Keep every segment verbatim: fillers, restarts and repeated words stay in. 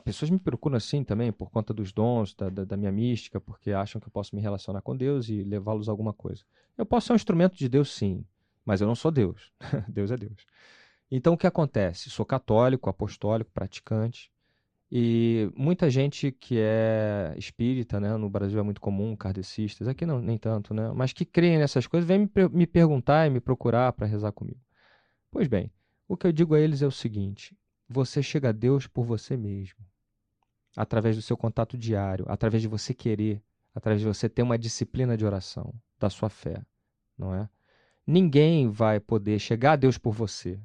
pessoas me procuram assim também, por conta dos dons, da, da, da minha mística, porque acham que eu posso me relacionar com Deus e levá-los a alguma coisa. Eu posso ser um instrumento de Deus, sim, mas eu não sou Deus. Deus é Deus. Então, o que acontece? Sou católico, apostólico, praticante, e muita gente que é espírita, né, no Brasil é muito comum, kardecistas, aqui não, nem tanto, né, mas que creem nessas coisas, vem me, per- me perguntar e me procurar para rezar comigo. Pois bem, o que eu digo a eles é o seguinte: você chega a Deus por você mesmo, através do seu contato diário, através de você querer, através de você ter uma disciplina de oração, da sua fé, não é? Ninguém vai poder chegar a Deus por você.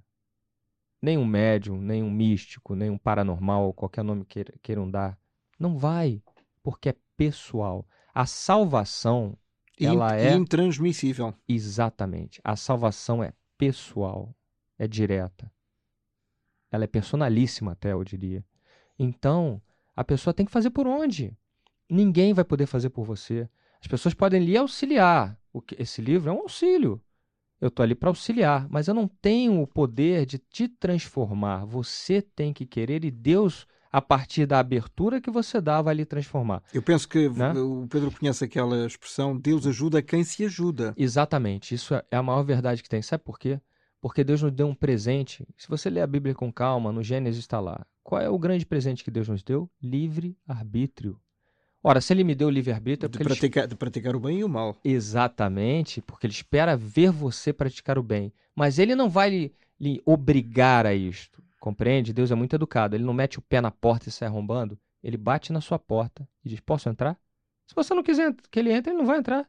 Nem um médium, nem um místico, nem um paranormal, qualquer nome queira- queiram dar. Não vai, porque é pessoal. A salvação, E, in- ela e é intransmissível. exatamente. A salvação é pessoal, é direta. Ela é personalíssima até, eu diria. Então, a pessoa tem que fazer por onde? Ninguém vai poder fazer por você. As pessoas podem lhe auxiliar. O que- Esse livro é um auxílio. Eu estou ali para auxiliar, mas eu não tenho o poder de te transformar. Você tem que querer e Deus, a partir da abertura que você dá, vai lhe transformar, Eu penso que né? o Pedro conhece aquela expressão: Deus ajuda quem se ajuda. Exatamente. Isso é é a maior verdade que tem. Sabe por quê? Porque Deus nos deu um presente. Se você ler a Bíblia com calma, no Gênesis está lá. Qual é o grande presente que Deus nos deu? Livre-arbítrio. Ora, se ele me deu livre-arbítrio, é De porque ele praticar, de praticar o bem e o mal. exatamente, porque ele espera ver você praticar o bem. Mas ele não vai lhe, lhe obrigar a isto. Compreende? Deus é muito educado. Ele não mete o pé na porta e sai arrombando. Ele bate na sua porta e diz: Posso entrar? Se você não quiser que ele entre, ele não vai entrar.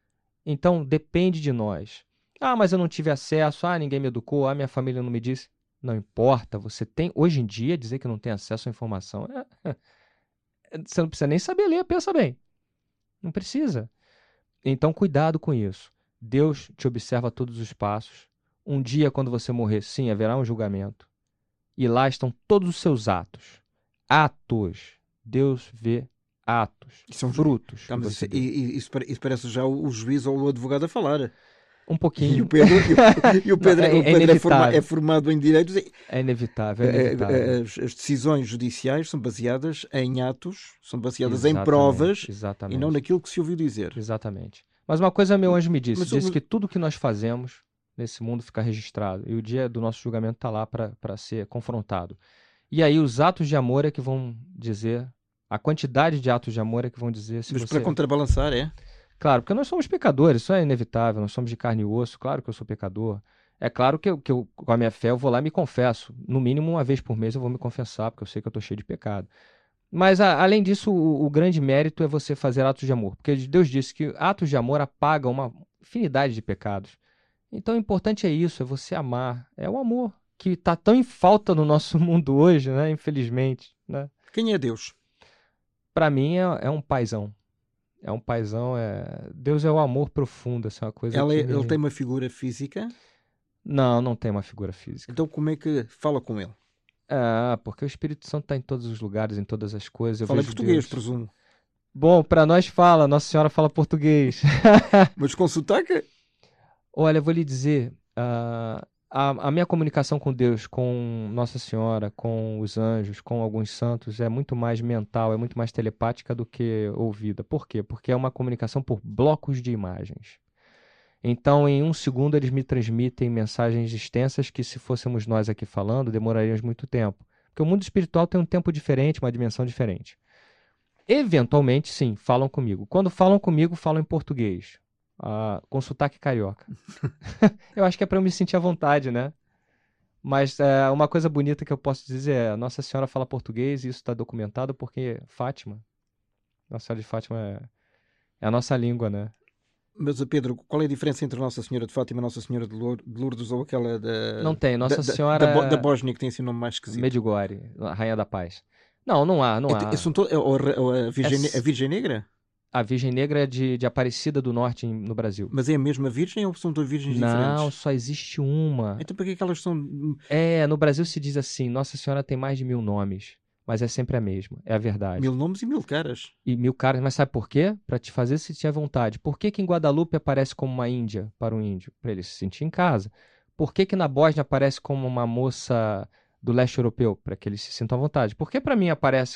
Então, depende de nós. Ah, mas eu não tive acesso. Ah, ninguém me educou. Ah, minha família não me disse. Não importa. Você tem, hoje em dia, dizer que não tem acesso à informação. É, você não precisa nem saber ler, pensa bem. Não precisa. Então, cuidado com isso. Deus te observa a todos os passos. Um dia, quando você morrer, sim, haverá um julgamento. E lá estão todos os seus atos. Atos. Deus vê atos, Isso é um ju- frutos Tá, que mas isso, você é- deu. e- e- isso pare- isso parece já o, o juiz ou o advogado a falar. Um E o pouquinho. Pedro, e o, e o Não, Pedro, é, o é Pedro é, forma- é inevitável. formado em direitos. e- É inevitável, é eh, inevitável. eh, As, as decisões judiciais são baseadas em atos, são baseadas em Exatamente, provas e não exatamente, naquilo que se ouviu dizer. exatamente. Mas uma coisa meu anjo me disse, Mas, o- disse mas que tudo que nós fazemos nesse mundo fica registrado. E o dia do nosso julgamento está lá para ser confrontado. E aí os atos de amor é que vão dizer, a quantidade de atos de amor é que vão dizer se mas para você... contrabalançar, é? Claro, porque nós somos pecadores, isso é inevitável, nós somos de carne e osso, claro que eu sou pecador. É claro que eu, que eu, com a minha fé, eu vou lá e me confesso. No mínimo uma vez por mês eu vou me confessar, porque eu sei que eu estou cheio de pecado. Mas, a- além disso, o, o grande mérito é você fazer atos de amor, porque Deus disse que atos de amor apagam uma infinidade de pecados. Então, o importante é isso, é você amar. É o amor, que está tão em falta no nosso mundo hoje, né? Infelizmente, né? Quem é Deus? Para mim, é, é um paizão. É um paizão, é... Deus é o amor profundo, essa é uma coisa Ela é- que ele tem me... uma figura física, Não, não tem uma figura física. então como é que fala com ele? Ah, porque o Espírito Santo está em todos os lugares, em todas as coisas. Eu Fala em vejo português, Deus. presumo. Bom, para nós fala, Nossa Senhora fala português. Mas com sotaque? Olha, eu vou lhe dizer, ah, a, a minha comunicação com Deus, com Nossa Senhora, com os anjos, com alguns santos, é muito mais mental, é muito mais telepática do que ouvida. Por quê? Porque é uma comunicação por blocos de imagens. Então, em um segundo, eles me transmitem mensagens extensas que, se fôssemos nós aqui falando, demoraríamos muito tempo. Porque o mundo espiritual tem um tempo diferente, uma dimensão diferente. Eventualmente, sim, falam comigo. Quando falam comigo, falam em português, ah, com sotaque carioca. Eu acho que é para eu me sentir à vontade, né? Mas é, uma coisa bonita que eu posso dizer é: Nossa Senhora fala português e isso está documentado porque Fátima, Nossa Senhora de Fátima é, é a nossa língua, né? Mas, Pedro, qual é a diferença entre Nossa Senhora de Fátima e Nossa Senhora de Lour- de Lourdes ou aquela da, Não tem. da, Nossa da, da, Bo- da Senhora Bósnia que tem esse nome mais esquisito? Medjugorje, a Rainha da Paz. Não, não há, não É, te- há. são to- é- ou a, ou a É Virgem, Ne- a s- Virgem Negra? a Virgem Negra é de, de Aparecida do Norte, em- no Brasil. Mas é a mesma Virgem ou são duas virgens Não, diferentes? só existe uma. Então para que é que elas são... É, no Brasil se diz assim: Nossa Senhora tem mais de mil nomes, mas é sempre a mesma, é a verdade. Mil nomes e mil caras? E mil caras, mas sabe por quê? Para te fazer sentir à vontade. Por que que em Guadalupe aparece como uma índia para um índio? Para ele se sentir em casa. Por que que na Bósnia aparece como uma moça do leste europeu? Para que ele se sinta à vontade. Por que para mim aparece